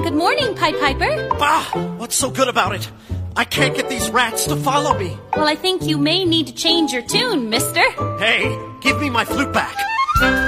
Good morning, Pied Piper. Ah, what's so good about it? I can't get these rats to follow me. Well, I think you may need to change your tune, mister. Hey, give me my flute back.